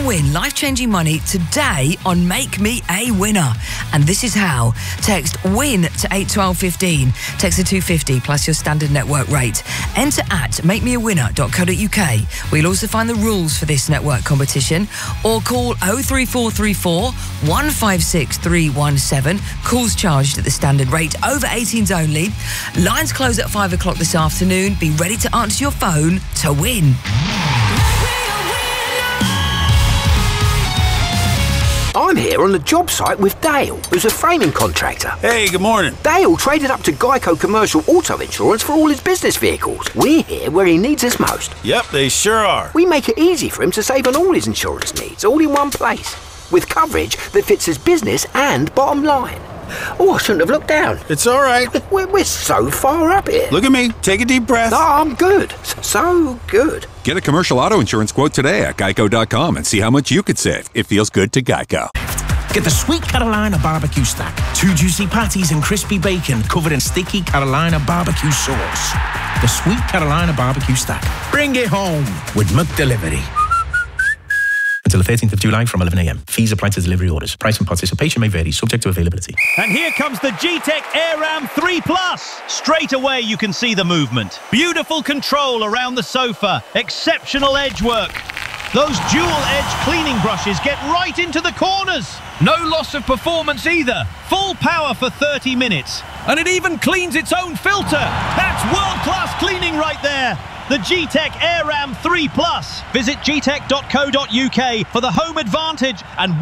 can win life-changing money today on Make Me a Winner. And this is how. Text WIN to 81215. Text the 250 plus your standard network rate. Enter at makemeawinner.co.uk. We'll also find the rules for this network competition, or call 03434 156 317. Calls charged at the standard rate, over 18s only. Lines close at 5 o'clock this afternoon. Be ready to answer your phone to win. I'm here on the job site with Dale, who's a framing contractor. Hey, good morning. Dale traded up to Geico Commercial Auto Insurance for all his business vehicles. We're here where he needs us most. Yep, they sure are. We make it easy for him to save on all his insurance needs, all in one place, with coverage that fits his business and bottom line. Oh, I shouldn't have looked down. It's all right. We're so far up here. Look at me. Take a deep breath. No, I'm good. So good. Get a commercial auto insurance quote today at geico.com and see how much you could save. It feels good to Geico. Get the Sweet Carolina barbecue stack. 2 juicy patties and crispy bacon covered in sticky Carolina barbecue sauce. The Sweet Carolina barbecue stack. Bring it home with McDelivery. Until the 13th of July from 11 a.m. Fees apply to delivery orders. Price and participation may vary, subject to availability. And here comes the G-Tech AirRam 3 Plus. Straight away you can see the movement. Beautiful control around the sofa. Exceptional edge work. Those dual-edge cleaning brushes get right into the corners. No loss of performance either. Full power for 30 minutes. And it even cleans its own filter. That's world-class cleaning right there. The G-Tech AirRam 3 Plus. Visit gtech.co.uk for the home advantage and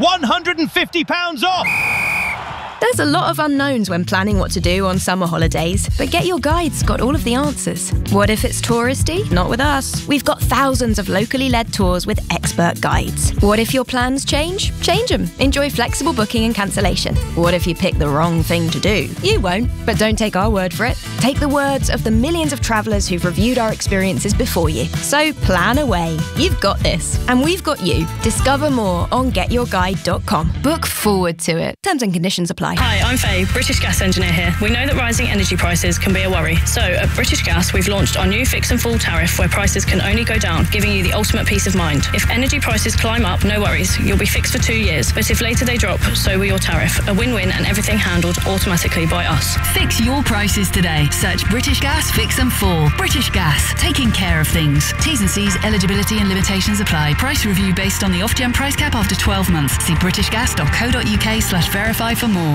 £150 off. There's a lot of unknowns when planning what to do on summer holidays, but Get Your Guide's got all of the answers. What if it's touristy? Not with us. We've got thousands of locally led tours with expert guides. What if your plans change? Change them. Enjoy flexible booking and cancellation. What if you pick the wrong thing to do? You won't, but don't take our word for it. Take the words of the millions of travellers who've reviewed our experiences before you. So plan away. You've got this, and we've got you. Discover more on getyourguide.com. Book forward to it. Terms and conditions apply. Hi, I'm Faye, British Gas engineer here. We know that rising energy prices can be a worry. So at British Gas, we've launched our new Fix and Full tariff where prices can only go down, giving you the ultimate peace of mind. If energy prices climb up, no worries. You'll be fixed for 2 years. But if later they drop, so will your tariff. A win-win and everything handled automatically by us. Fix your prices today. Search British Gas Fix and Full. British Gas, taking care of things. T's and C's, eligibility and limitations apply. Price review based on the Ofgem price cap after 12 months. See britishgas.co.uk/verify for more.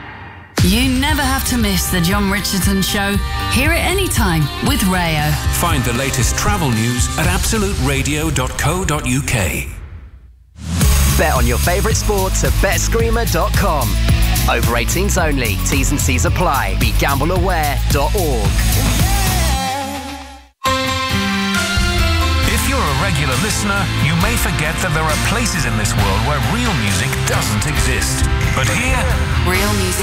You never have to miss the John Richardson Show. Hear it anytime with Rayo. Find the latest travel news at absoluteradio.co.uk. Bet on your favourite sports at betscreamer.com. Over 18s only. T's and C's apply. BeGambleAware.org. If you're a regular listener, you may forget that there are places in this world where real music doesn't exist. But here, real music